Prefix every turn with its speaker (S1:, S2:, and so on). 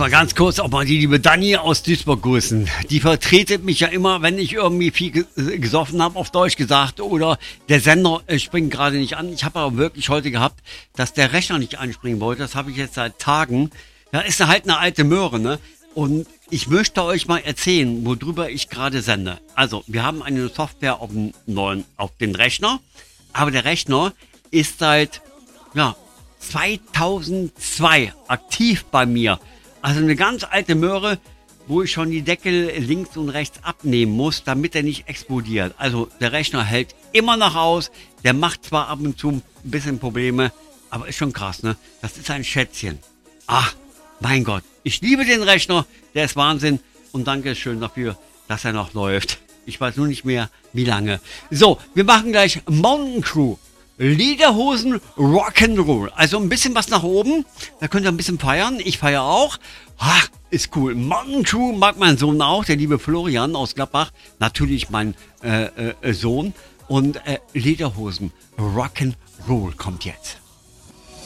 S1: mal ganz kurz auch mal die liebe Dani aus Duisburg grüßen. Die vertretet mich ja immer, wenn ich irgendwie viel gesoffen habe, auf Deutsch gesagt, oder der Sender springt gerade nicht an. Ich habe aber wirklich heute gehabt, dass der Rechner nicht anspringen wollte. Das habe ich jetzt seit Tagen. Ja, ist halt eine alte Möhre, ne? Und ich möchte euch mal erzählen, worüber ich gerade sende. Also, wir haben eine Software auf den Rechner, aber der Rechner ist seit 2002 aktiv bei mir. Also eine ganz alte Möhre, wo ich schon die Deckel links und rechts abnehmen muss, damit er nicht explodiert. Also der Rechner hält immer noch aus. Der macht zwar ab und zu ein bisschen Probleme, aber ist schon krass, ne? Das ist ein Schätzchen. Ach, mein Gott. Ich liebe den Rechner. Der ist Wahnsinn. Und danke schön dafür, dass er noch läuft. Ich weiß nur nicht mehr, wie lange. So, wir machen gleich Mountain Crew. Lederhosen Rock'n'Roll. Also ein bisschen was nach oben. Da könnt ihr ein bisschen feiern. Ich feiere auch. Ha, ist cool. Mountain Crew mag mein Sohn auch. Der liebe Florian aus Gladbach. Natürlich mein Sohn. Und Lederhosen Rock'n'Roll kommt jetzt.